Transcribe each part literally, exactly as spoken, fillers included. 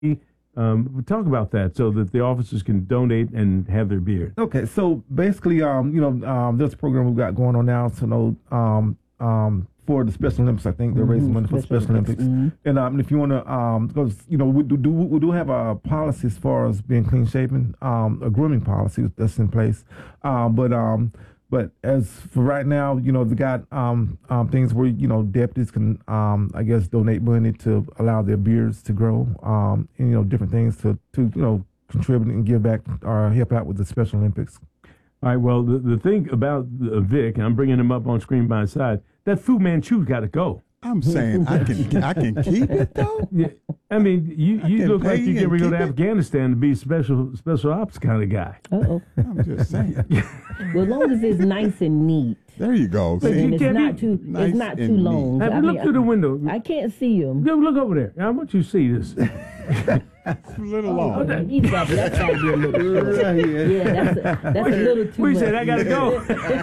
Um, talk about that so that the officers can donate and have their beer. Okay, so basically, um, you know, um, there's a program we've got going on now to know um, um, for the Special Olympics. I think they're raising Mm-hmm. money for Special Special Olympics, Olympics. and um, if you want to, um, because you know, we do, do we do have a policy as far as being clean shaven, um, a grooming policy that's in place, um, but um. But as for right now, you know, they got um, um, things where, you know, deputies can, um, I guess, donate money to allow their beards to grow, um, and, you know, different things to, to, you know, contribute and give back or help out with the Special Olympics. All right, well, the, the thing about uh, Vic, I'm bringing him up on screen by his side, that Fu Manchu's got to go. I'm saying I can I can keep it though. Yeah, I mean, you, I you can look like pay you get and ready to go to keep it? Afghanistan to be special special ops kind of guy. Uh-oh. I'm just saying. Well, as long as it's nice and neat. There you go. But See? you And it's can't not be too nice it's not too and long. neat. Have I you mean, look through the window. I can't see him. Go look over there. I want you to see this. It's a little long. Okay, he's got that's gotta be a little short. Right, yeah. Yeah, that's a, that's a little too We much. said I got to go.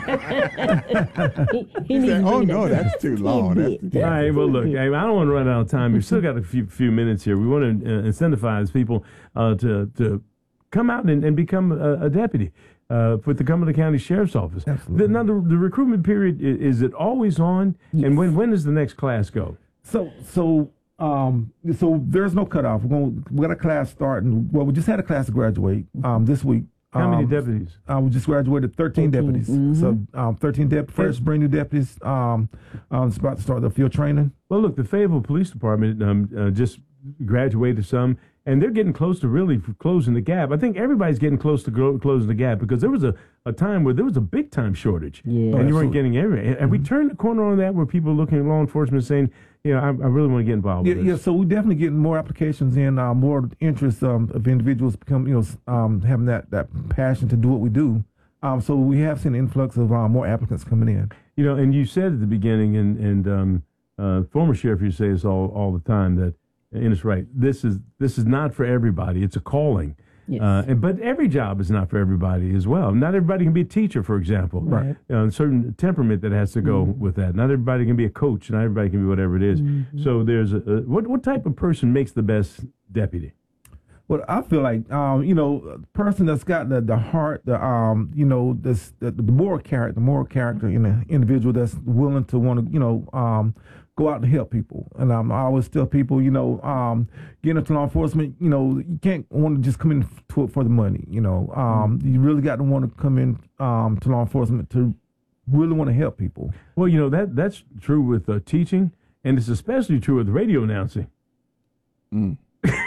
he, he needs said, to "Oh, bring no, that that's too teeny long. bit. That's- Just All right, a well, teeny look, bit. I I don't want to run out of time. We've still got a few few minutes here. We want to uh, incentivize people uh, to to come out and, and become a, a deputy uh, with the Cumberland County Sheriff's Office. Absolutely. The, now, the, the recruitment period, i- is it always on? And when when does the next class go? So, so, um, so there's no cutoff. We're going, we got a class starting. Well, we just had a class to graduate um, this week. How many Um, deputies? Uh, we just graduated thirteen, thirteen, deputies. mhm. So um, thirteen deputies, first brand new deputies. Um, um, it's about to start the field training. Well, look, the Fayetteville Police Department um, uh, just graduated some, and they're getting close to really closing the gap. I think everybody's getting close to gro- closing the gap because there was a, a time where there was a big time shortage, Yeah. and you weren't Absolutely. getting every. Have we turned the corner on that where people are looking at law enforcement saying, you know, I, I really want to get involved Yeah, with yeah. this? So we're definitely getting more applications in, uh, more interest um, of individuals become, you know, s- um, having that, that passion to do what we do. Um, so we have seen an influx of uh, more applicants coming in. You know, and you said at the beginning, and and um, uh, former sheriff, you say this all all the time that, and it's right. This is this is not for everybody. It's a calling. Yes. Uh, and, but every job is not for everybody as well. Not everybody can be a teacher, for example. Right. Uh, a certain temperament that has to go Mm-hmm. with that. Not everybody can be a coach. Not everybody can be whatever it is. Mm-hmm. So there's a, a what what type of person makes the best deputy? Well, I feel like, um, you know, a person that's got the, the heart, the, um, you know, this, the, the moral character, the moral character in an individual that's willing to want to, you know, um, go out and help people. And um, I always tell people, you know, um, getting into law enforcement, you know, you can't want to just come in to it for the money. You know, um, you really got to want to come in um, to law enforcement to really want to help people. Well, you know that that's true with uh, teaching, and it's especially true with radio announcing. Mm.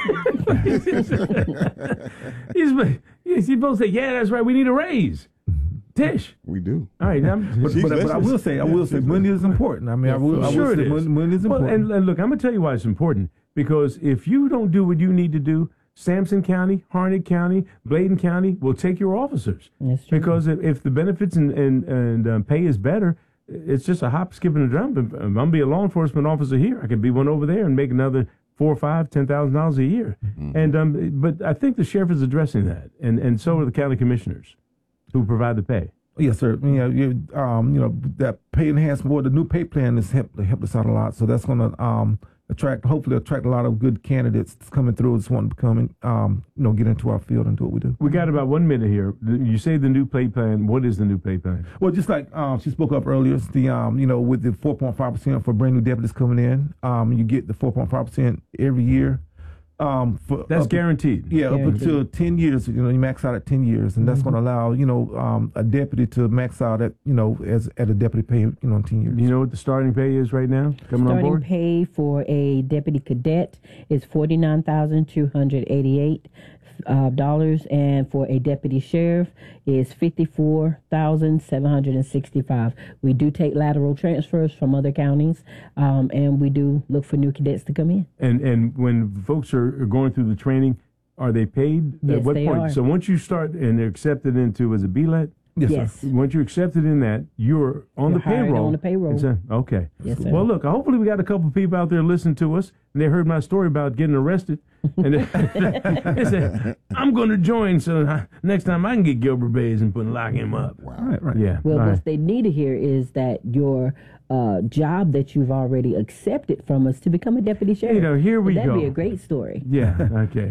He's, he's supposed to say, "Yeah, that's right. We need a raise." Tish. We do. All right, I'm, But, She's but, but I will listening. say, I will say, money is important. I mean, I will, I will Sure say it is. money, money is Well, important. and, and look, I'm going to tell you why it's important. Because if you don't do what you need to do, Sampson County, Harnett County, Bladen County will take your officers. That's true. Because if, if the benefits and, and, and um, pay is better, it's just a hop, skip, and a jump. If I'm going to be a law enforcement officer here, I could be one over there and make another four or five, ten thousand dollars a year. Mm-hmm. And um, but I think the sheriff is addressing that, and, and so are the county commissioners who provide the pay. Yes, sir. You know, you, um, you know that pay enhancement, or the new pay plan has helped helped us out a lot. So that's going to um, attract, hopefully, attract a lot of good candidates coming through. Just wanting to come um, you know, get into our field and do what we do. We got about one minute here. You say the new pay plan. What is the new pay plan? Well, just like um, she spoke up earlier, it's the um, you know, with the four point five percent for brand new deputies coming in, um, you get the four point five percent every year. Um, for That's up- guaranteed. Yeah, up Guaranteed. until ten years. You know, you max out at ten years, and that's going to allow, you know, um, a deputy to max out at, you know, as at a deputy pay, you know, in ten years. You know what the starting pay is right now? Coming on Starting board? pay for a deputy cadet is forty nine thousand two hundred eighty eight uh, dollars, and for a deputy sheriff is fifty four thousand seven hundred and sixty five. We do take lateral transfers from other counties, um, and we do look for new cadets to come in. And and when folks are are going through the training, are they paid? Yes, At what they point? are. So once you start and they're accepted into as a B L E T, Yes, Yes. sir. Once you accepted in that, you're on You're the hired payroll. on the payroll. Is that- okay. Yes, sir. Well, look, hopefully we got a couple people out there listening to us, and they heard my story about getting arrested. And they, they said, I'm going to join, so I, next time I can get Gilbert Bays and put lock him up. Wow. Right, right. Yeah. Well, all what right. they need to hear is that your uh, job that you've already accepted from us to become a deputy sheriff. You know, here we That'd go. be a great story. Yeah, okay.